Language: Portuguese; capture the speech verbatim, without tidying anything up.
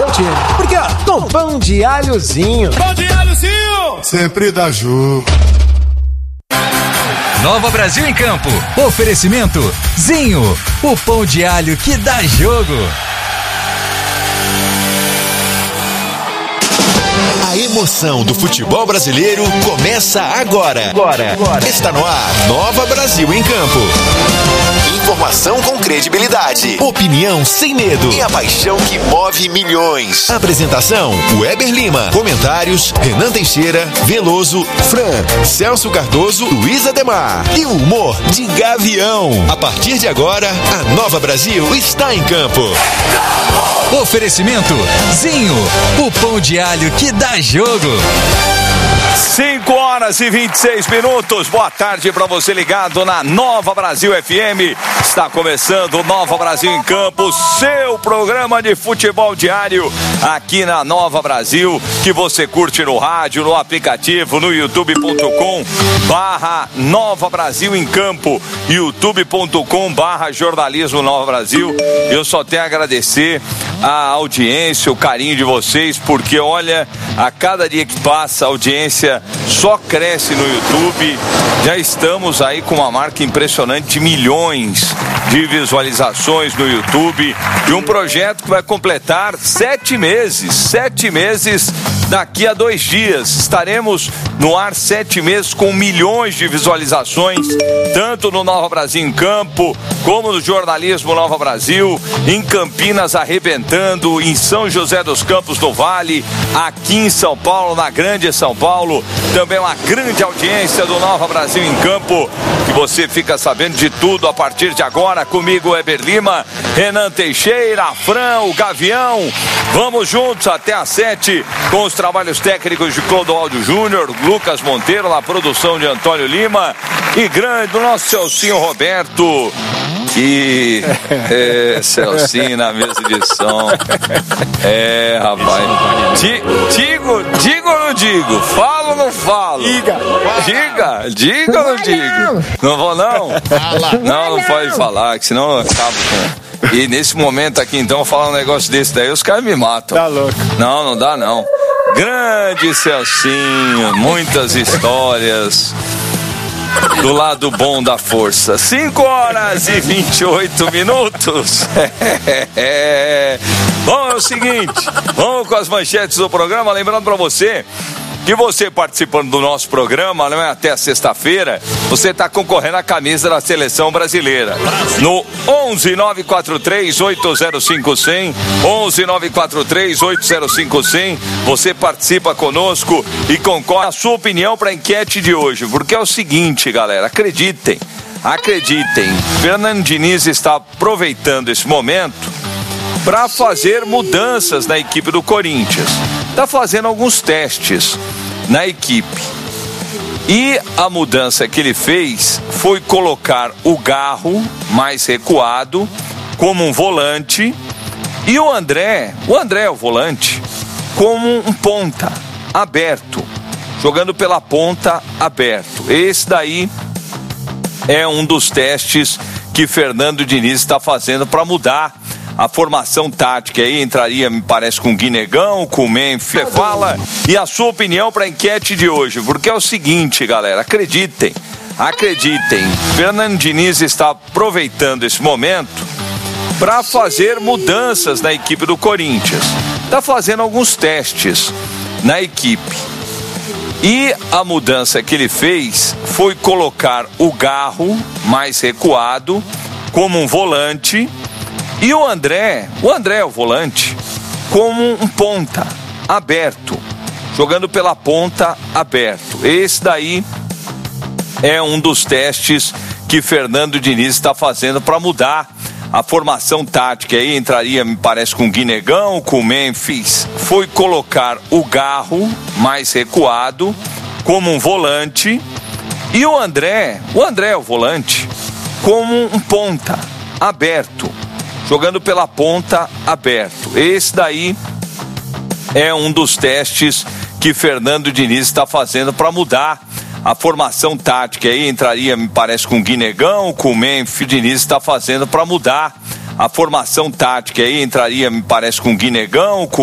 seu time. Porque, ó, com pão de alhozinho. Pão de alhozinho! Sempre dá jogo. Nova Brasil em Campo. Oferecimento Zinho, o pão de alho que dá jogo. A emoção do futebol brasileiro começa agora. Agora. Agora. Está no ar, Nova Brasil em Campo. Informação com credibilidade, opinião sem medo e a paixão que move milhões. Apresentação, Weber Lima. Comentários, Renan Teixeira, Veloso, Fran, Celso Cardoso, Luiz Ademar. E o humor de Gavião. A partir de agora, a Nova Brasil está em campo. Oferecimento Zinho, o pão de alho que dá jogo. cinco horas e vinte e seis minutos. Boa tarde para você ligado na Nova Brasil F M. Está começando o Nova Brasil em Campo, seu programa de futebol diário aqui na Nova Brasil, que você curte no rádio, no aplicativo, no youtube ponto com barra Nova Brasil em Campo, youtube ponto com barra jornalismo Nova Brasil. Eu só tenho a agradecer a audiência, o carinho de vocês, porque olha, a cada dia que passa a audiência só cresce no YouTube. Já estamos aí com uma marca impressionante de milhões de visualizações no YouTube, e um projeto que vai completar sete meses, sete meses daqui a dois dias. Estaremos no ar sete meses com milhões de visualizações, tanto no Nova Brasil em Campo, como no jornalismo Nova Brasil, em Campinas arrebentando, em São José dos Campos do Vale, aqui em São Paulo, na Grande São Paulo, também uma grande audiência do Nova Brasil em Campo, que você fica sabendo de tudo a partir de agora, comigo, Weber Lima, Renan Teixeira, Fran, o Gavião. Vamos juntos até às sete com os trabalhos técnicos de Clodoaldo Júnior, Lucas Monteiro, na produção de Antônio Lima, e grande do nosso Celcinho Roberto. Que é, Celcinho na mesa de som. É, rapaz. Di, digo, digo ou não digo? Falo ou não falo? Diga. Diga, diga ou não digo? Não vou não? Não, não pode falar, que senão eu acabo com... E nesse momento aqui, então, falar um negócio desse daí, os caras me matam. Tá louco. Não, não dá não. Grande Celcinho, muitas histórias do lado bom da força. cinco horas e vinte e oito minutos. É. Bom, é o seguinte, vamos com as manchetes do programa. Lembrando para você que você participando do nosso programa, não é, até sexta-feira, você está concorrendo à camisa da seleção brasileira. No onze nove quatro três oito zero cinco zero zero, onze nove quatro três oito zero cinco zero zero, você participa conosco e concorre a sua opinião para a enquete de hoje, porque é o seguinte, galera, acreditem, acreditem, Fernando Diniz está aproveitando esse momento para fazer mudanças na equipe do Corinthians. Está fazendo alguns testes na equipe. E a mudança que ele fez foi colocar o Garro mais recuado como um volante e o André, o André é o volante, como um ponta aberto, jogando pela ponta aberto. Esse daí é um dos testes que Fernando Diniz está fazendo para mudar a formação tática. Aí entraria, me parece, com o Guinegão, com o Memphis. Fala e a sua opinião para a enquete de hoje, porque é o seguinte, galera, acreditem, acreditem, Fernando Diniz está aproveitando esse momento para fazer mudanças na equipe do Corinthians. Está fazendo alguns testes na equipe. E a mudança que ele fez foi colocar o Garro mais recuado como um volante e o André, o André é o volante, como um ponta aberto, jogando pela ponta aberto. Esse daí é um dos testes que Fernando Diniz está fazendo para mudar a formação tática. Aí entraria, me parece, com o Guinegão, com o Memphis. Foi colocar o Garro mais recuado como um volante e o André, o André é o volante, como um ponta aberto, jogando pela ponta aberto. Esse daí é um dos testes que Fernando Diniz está fazendo para mudar a formação tática. Aí entraria, me parece, com o Guinegão, com o Memphis. Diniz está fazendo para mudar a formação tática. Aí entraria, me parece, com o Guinegão, com